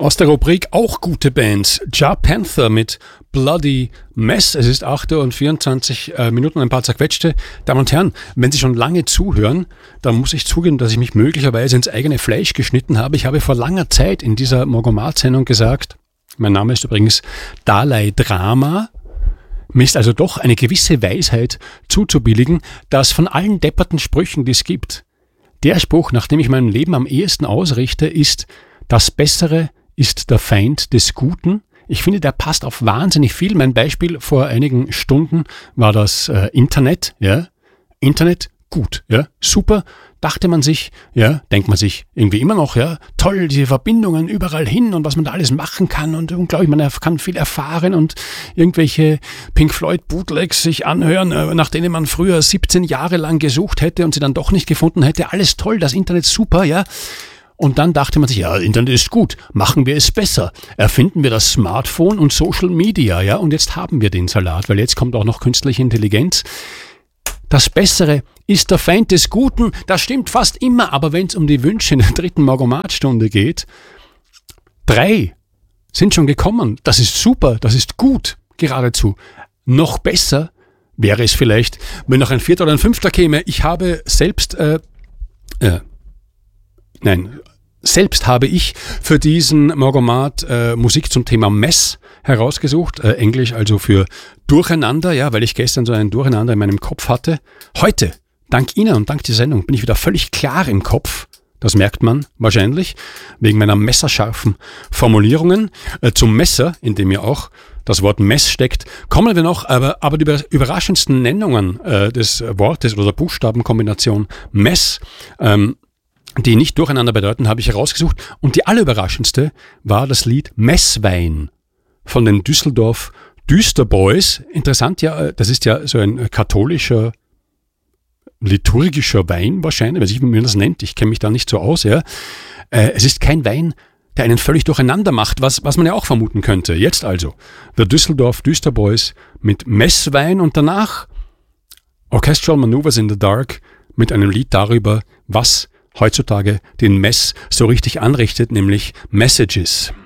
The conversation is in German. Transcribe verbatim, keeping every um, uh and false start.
Aus der Rubrik auch gute Bands. Ja Panther mit Bloody Mess. Es ist acht Uhr und vierundzwanzig äh, Minuten und ein paar zerquetschte. Damen und Herren, wenn Sie schon lange zuhören, dann muss ich zugeben, dass ich mich möglicherweise ins eigene Fleisch geschnitten habe. Ich habe vor langer Zeit in dieser Morgomat-Sendung gesagt, mein Name ist übrigens Dalai Drama. Mir ist also doch eine gewisse Weisheit zuzubilligen, dass von allen depperten Sprüchen, die es gibt, der Spruch, nach dem ich mein Leben am ehesten ausrichte, ist: Das Bessere ist der Feind des Guten. Ich finde, der passt auf wahnsinnig viel. Mein Beispiel vor einigen Stunden war das äh, Internet. Ja, Internet, gut, ja, super. Dachte man sich, ja, denkt man sich irgendwie immer noch, ja, toll, diese Verbindungen überall hin und was man da alles machen kann und unglaublich, man kann viel erfahren und irgendwelche Pink Floyd Bootlegs sich anhören, äh, nach denen man früher siebzehn Jahre lang gesucht hätte und sie dann doch nicht gefunden hätte. Alles toll, das Internet super, ja. Und dann dachte man sich, ja, Internet ist gut, machen wir es besser. Erfinden wir das Smartphone und Social Media, ja, und jetzt haben wir den Salat, weil jetzt kommt auch noch künstliche Intelligenz. Das Bessere ist der Feind des Guten, das stimmt fast immer, aber wenn es um die Wünsche in der dritten Morgomat-Stunde geht, drei sind schon gekommen. Das ist super, das ist gut, geradezu. Noch besser wäre es vielleicht, wenn noch ein vierter oder ein fünfter käme. Ich habe selbst, äh, äh, nein, selbst habe ich für diesen Morgomat äh, Musik zum Thema Mess herausgesucht, äh, Englisch also für Durcheinander, ja, weil ich gestern so ein Durcheinander in meinem Kopf hatte. Heute, dank Ihnen und dank der Sendung, bin ich wieder völlig klar im Kopf. Das merkt man wahrscheinlich, wegen meiner messerscharfen Formulierungen. Äh, zum Messer, in dem ja auch das Wort Mess steckt, kommen wir noch, aber, aber die überraschendsten Nennungen äh, des Wortes oder der Buchstabenkombination Mess, ähm, die nicht Durcheinander bedeuten, habe ich herausgesucht. Und die allerüberraschendste war das Lied Messwein von den Düsseldorf Düsterboys. Interessant, ja, das ist ja so ein katholischer, liturgischer Wein wahrscheinlich, weiß ich, wie man das nennt. Ich kenne mich da nicht so aus, ja. Es ist kein Wein, der einen völlig durcheinander macht, was, was man ja auch vermuten könnte. Jetzt also, The Düsseldorf Düsterboys mit Messwein und danach Orchestral Maneuvers in the Dark mit einem Lied darüber, was heutzutage den Mess so richtig anrichtet, nämlich Messages.